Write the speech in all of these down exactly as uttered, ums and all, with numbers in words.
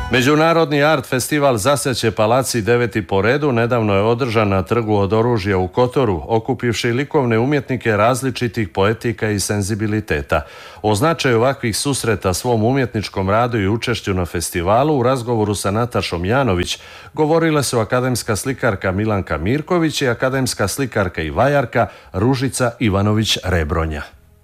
Međunarodni art festival Zasjeće Palaci deveti po redu nedavno je održan na Trgu od oružja u Kotoru, okupivši likovne umjetnike različitih poetika i senzibiliteta. O značaju ovakvih susreta svom umjetničkom radu i učešću na festivalu u razgovoru sa Natašom Janović govorile su akademska slikarka Milanka Mirković i akademska slikarka i vajarka Ružica Ivanović-Rebronja.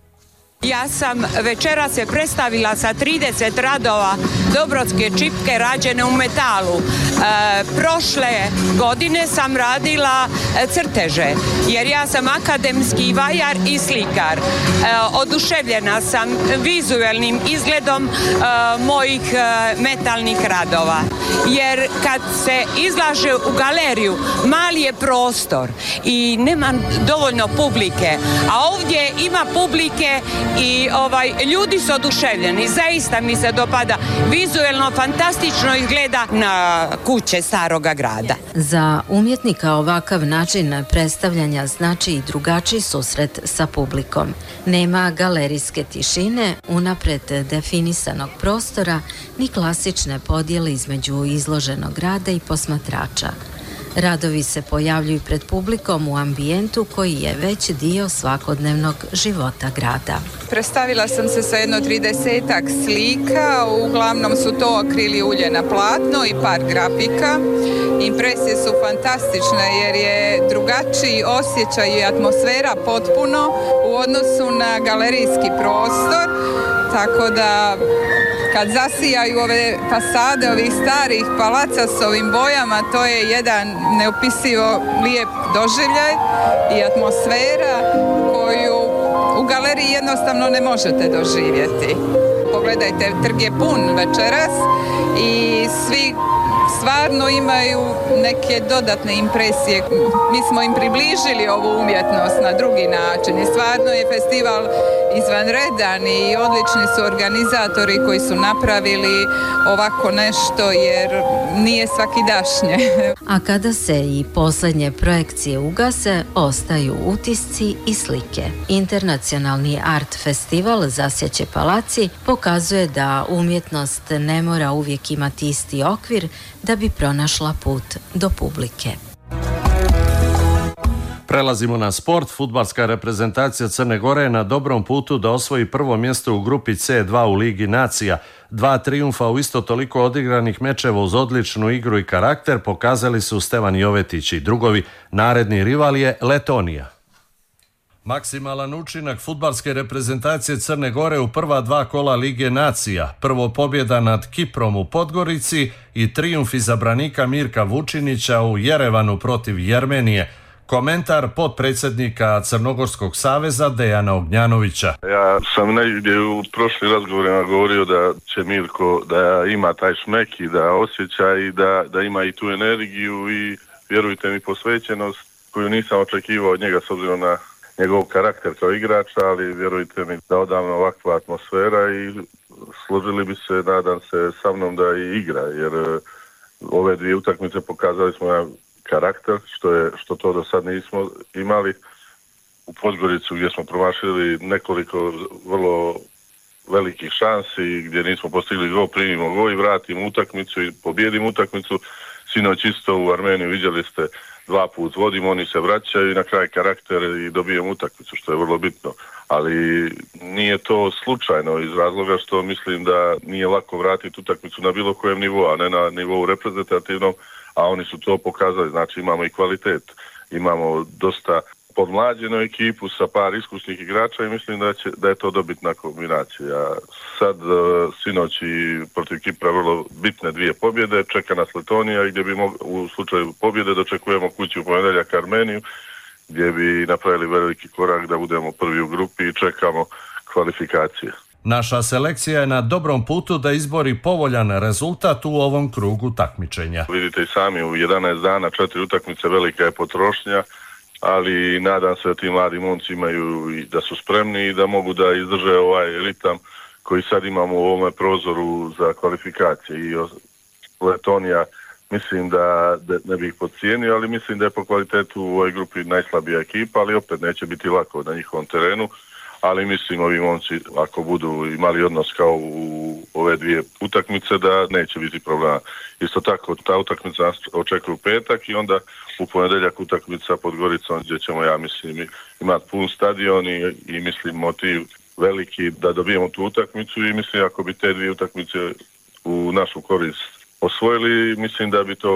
Ja sam večera se predstavila sa trideset radova Dobrodske čipke rađene u metalu. E, prošle godine sam radila crteže, jer ja sam akademski vajar i slikar. E, oduševljena sam vizualnim izgledom e, mojih e, metalnih radova. Jer kad se izlaže u galeriju, mali je prostor i nema dovoljno publike, a ovdje ima publike i ovaj, ljudi su oduševljeni. Zaista mi se dopada. Vizuelno fantastično izgleda na kuće staroga grada. Za umjetnika ovakav način predstavljanja znači i drugačiji susret sa publikom. Nema galerijske tišine, unapred definisanog prostora, ni klasične podjele između izloženog rada i posmatrača. Radovi se pojavljuju pred publikom u ambijentu koji je već dio svakodnevnog života grada. Predstavila sam se sa jedno tridesetak slika, uglavnom su to akrili ulje na platno i par grafika. Impresije su fantastične jer je drugačiji osjećaj i atmosfera potpuno u odnosu na galerijski prostor, tako da kad zasijaju ove fasade ovih starih palaca s ovim bojama, to je jedan neopisivo lijep doživljaj i atmosfera koju u galeriji jednostavno ne možete doživjeti. Pogledajte, trg je pun večeras i svi stvarno imaju neke dodatne impresije. Mi smo im približili ovu umjetnost na drugi način i stvarno je festival izvanredan i odlični su organizatori koji su napravili ovako nešto jer nije svakidašnje. A kada se i posljednje projekcije ugase, ostaju utisci i slike. Internacionalni art festival Zasjeće Palaci pokazuje da umjetnost ne mora uvijek imati isti okvir da bi pronašla put do publike. Prelazimo na sport. Fudbalska reprezentacija Crne Gore je na dobrom putu da osvoji prvo mjesto u grupi C dva u Ligi nacija. Dva trijumfa u isto toliko odigranih mečeva uz odličnu igru i karakter pokazali su Stevan Jovetić i drugovi. Naredni rival je Letonija. Maksimalan učinak fudbalske reprezentacije Crne Gore u prva dva kola Lige nacija. Prvo pobjeda nad Kiprom u Podgorici i trijumf izabranika Mirka Vučinića u Jerevanu protiv Jermenije. Komentar potpredsjednika Crnogorskog saveza Dejana Ognjanovića. Ja sam negdje u prošlim razgovorima govorio da će Mirko da ima taj šmek i da osjeća i da, da ima i tu energiju i vjerujte mi posvećenost koju nisam očekivao od njega s obzirom na njegov karakter kao igrača, ali vjerujte mi da odavno ovakva atmosfera i složili bi se, nadam se, sa mnom da i igra, jer ove dvije utakmice pokazali smo jedan karakter, što je što to do sad nismo imali. U Podgoricu gdje smo promašili nekoliko vrlo velikih šansi, gdje nismo postigli gol, primimo gol i vratimo utakmicu i pobjedimo utakmicu. Sinoć isto u Armeniju vidjeli ste, dva put vodimo, oni se vraćaju i na kraj karakter i dobijemo utakmicu, što je vrlo bitno. Ali nije to slučajno iz razloga što mislim da nije lako vratiti utakmicu na bilo kojem nivou, a ne na nivou reprezentativnom, a oni su to pokazali, znači imamo i kvalitet, imamo dosta podmlađenu ekipu sa par iskusnih igrača i mislim da, će, da je to dobitna kombinacija. Sad, sinoć i protiv Kipra vrlo bitne dvije pobjede, čeka nas Letonija gdje bi mog, u slučaju pobjede dočekujemo kući u ponedjeljak Armeniju, gdje bi napravili veliki korak da budemo prvi u grupi i čekamo kvalifikacije. Naša selekcija je na dobrom putu da izbori povoljan rezultat u ovom krugu takmičenja. Vidite i sami, u jedanaest dana četiri utakmice, velika je potrošnja, ali nadam se da ti mladi momci imaju i da su spremni i da mogu da izdrže ovaj ritam koji sad imamo u ovome prozoru za kvalifikacije. I Letonija mislim da, da ne bih podcijenio, ali mislim da je po kvalitetu u ovoj grupi najslabija ekipa, ali opet neće biti lako na njihovom terenu. ali mislim ovi momci ako budu imali odnos kao u ove dvije utakmice da neće biti problema. Isto tako ta utakmica nas očekuje u petak i onda u ponedjeljak utakmica pod Goricom gdje ćemo ja mislim imati pun stadion i, i mislim motiv veliki da dobijemo tu utakmicu i mislim ako bi te dvije utakmice u našu korist osvojili, mislim da bi to